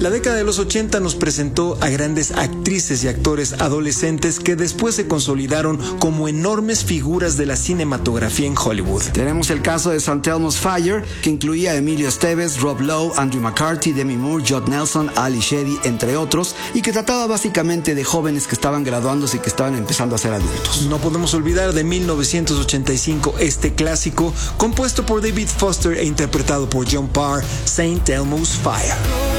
La década de los 80 nos presentó a grandes actrices y actores adolescentes que después se consolidaron como enormes figuras de la cinematografía en Hollywood. Tenemos el caso de St. Elmo's Fire, que incluía a Emilio Estevez, Rob Lowe, Andrew McCarthy, Demi Moore, Judd Nelson, Ali Sheedy, entre otros, y que trataba básicamente de jóvenes que estaban graduándose y que estaban empezando a ser adultos. No podemos olvidar de 1985 este clásico, compuesto por David Foster e interpretado por John Parr, St. Elmo's Fire.